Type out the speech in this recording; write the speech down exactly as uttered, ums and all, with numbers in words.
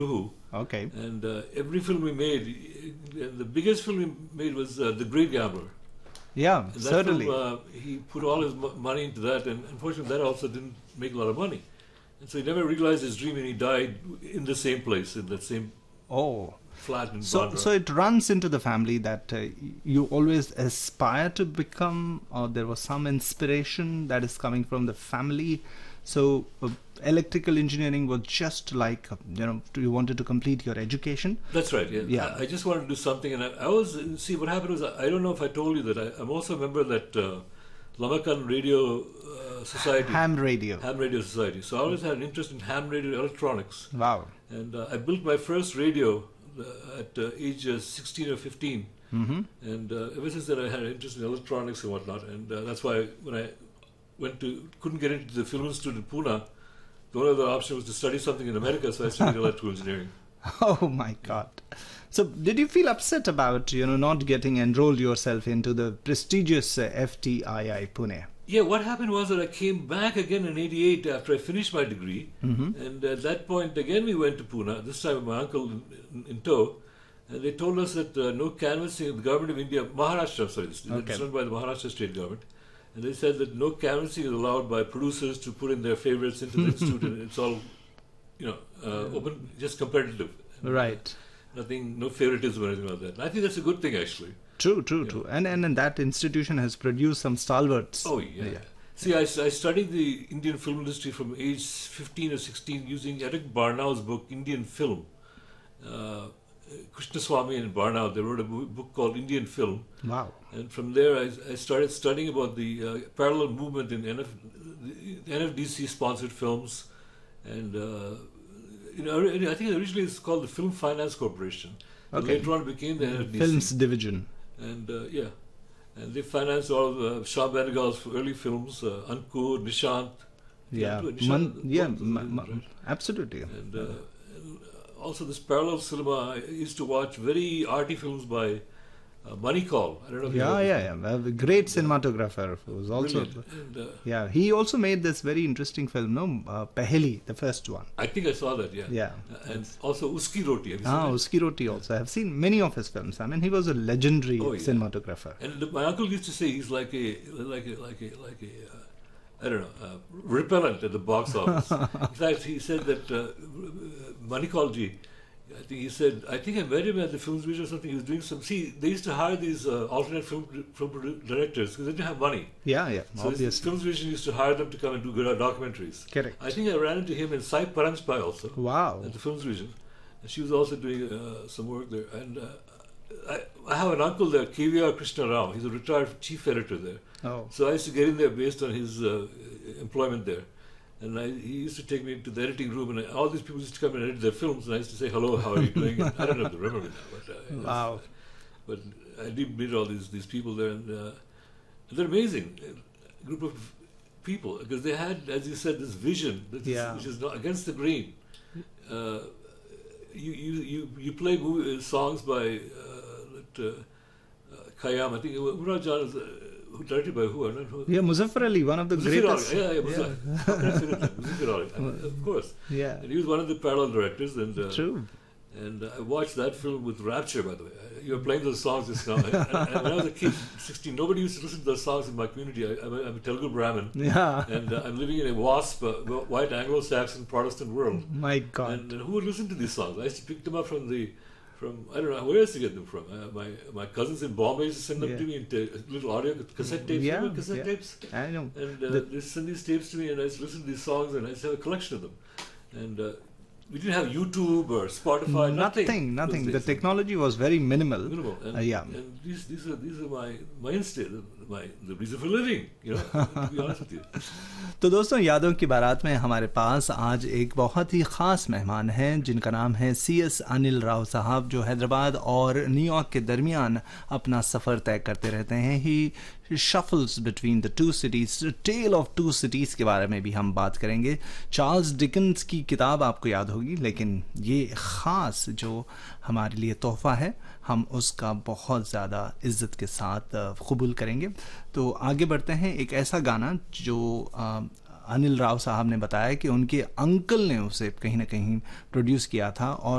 Who. Okay. And uh, every film we made, uh, the biggest film we made was uh, The Great Gambler. Yeah, And that certainly. Film, uh, he put all his mo- money into that, and unfortunately, that also didn't make a lot of money. And so he never realized his dream, and he died in the same place, in that same Oh. flat in So, Bandra. so it runs into the family that uh, you always aspire to become, or there was some inspiration that is coming from the family. So, uh, electrical engineering was just like, uh, you know, you wanted to complete your education. That's right. Yeah. Yeah. I, I just wanted to do something, and I, I was see what happened was I, I don't know if I told you that I, I'm also a member of that uh, Lamakan Radio uh, Society. Ham radio. Ham Radio Society. So I always had an interest in ham radio electronics, Wow. and uh, I built my first radio uh, at uh, age uh, sixteen or fifteen. Mm-hmm. And uh, ever since then, I had an interest in electronics and whatnot, and uh, that's why when I went to couldn't get into the film institute in Pune, the only other option was to study something in America, so I studied electrical engineering. Oh my God. So did you feel upset about, you know, not getting enrolled yourself into the prestigious uh, F T I I Pune? Yeah, what happened was that I came back again in eighty-eight after I finished my degree, Mm-hmm. and at that point again we went to Pune, this time with my uncle in, in, in tow, and they told us that uh, no canvassing, the government of India, Maharashtra, sorry, it's Okay. run by the Maharashtra state government, and they said that no canvassing is allowed by producers to put in their favorites into the institute, and it's all, you know, uh, open, just competitive. And, Right. uh, nothing, no favoritism or anything like that. And I think that's a good thing, actually. True, true, Yeah. true. And, and and that institution has produced some stalwarts. Oh, yeah. Yeah. See, I, I studied the Indian film industry from age fifteen or sixteen using Eric Barnow's book, Indian Film. Uh, Krishnaswamy and Barnow, they wrote a bo- book called Indian Film. Wow. And from there, I, I started studying about the uh, parallel movement in N F, the N F D C-sponsored films. And, uh, you know, I think originally it's called the Film Finance Corporation. But Okay. later on it became the N F D C. Films division. And, uh, yeah. And they financed all of uh, Shah Benegal's early films, uh, Ankur, Nishant. Yeah. Nishant Man, yeah, both of ma- them, ma- right? absolutely. And, uh, and also this parallel cinema, I used to watch very arty films by uh, Manikal. I don't know if you Yeah, know this yeah, film. yeah. A great cinematographer who was also. Brilliant. And, uh, Yeah, he also made this very interesting film, no? Uh, Peheli, the first one. I think I saw that, yeah. Yeah. Uh, and also Uski Roti. Have you seen Ah, it? Uski Roti also. I have seen many of his films. I mean, he was a legendary Oh, yeah. cinematographer. And look, my uncle used to say he's like a like a like a like a uh, I don't know uh, repellent at the box office. In fact, he said that uh, Manikalji, I think he said, I think I met him at the Films Division or something. He was doing some. See, they used to hire these uh, alternate film film produ- directors because they didn't have money. Yeah, yeah, So this obviously. Films Division used to hire them to come and do good documentaries. Correct. I think I ran into him in Sai Paranspai also. Wow. At the Films Division, and she was also doing uh, some work there. And uh, I, I have an uncle there, K V R Krishna Rao. He's a retired chief editor there. Oh, So I used to get in there based on his uh, employment there. And I, he used to take me to the editing room, and I, all these people used to come and edit their films, and I used to say, "Hello, how are you doing?" And I don't know if they remember me now, but uh, it was- wow. but I did meet all these these people there, and uh, they're amazing a group of people because they had, as you said, this vision that is, Yeah. which is not against the grain. Uh, you, you you you play movie, uh, songs by uh, that, uh, uh, Khayyam. I think Murad Jan is uh, who directed by who? I don't know who. Yeah, Muzaffar Ali, one of the Muzaffar Ali. greatest. Yeah, yeah, Muzaffar. How can I forget that? Muzaffar Ali. I mean, of course. Yeah, And he was one of the parallel directors, and uh, true. and I watched that film with rapture, by the way. You were playing those songs just now. And, and when I was a kid, sixteen, nobody used to listen to those songs in my community. I, I'm, a, I'm a Telugu Brahmin, Yeah, and uh, I'm living in a WASP, uh, white Anglo-Saxon Protestant world. my God. And, uh, who would listen to these songs? I used to pick them up from the, from I don't know where else to get them from. Uh, my my cousins in Bombay used to send them Yeah. to me in ta- little audio cassette tapes. Yeah, Remember cassette yeah. tapes? I know. And uh, The- they send these tapes to me, and I used to listen to these songs, and I used to have a collection of them. And uh, we didn't have YouTube or Spotify. Nothing. Nothing, nothing. those The days. technology was very minimal. Minimal. And, Uh, yeah. and these these are these are my my instinct, my the reason for living. You know, to be honest with you. तो दोस्तों, यादों की बारात में हमारे पास आज एक बहुत ही ख़ास मेहमान हैं जिनका नाम है सी एस अनिल राव साहब, जो हैदराबाद और न्यूयॉर्क के दरमियान अपना सफ़र तय करते रहते हैं. ही shuffles between the two cities, tell of to cities के बारे में भी हम बात करेंगे. चार्ल्स डिकन्स की किताब आपको याद होगी, लेकिन ये ख़ास जो हमारे लिए तोहफ़ा है, हम उसका बहुत ज़्यादा इज़्ज़त के साथ कबूल करेंगे. तो आगे बढ़ते हैं. एक ऐसा गाना जो आ, अनिल राव साहब ने बताया कि उनके अंकल ने उसे कहीं ना कहीं प्रोड्यूस किया था और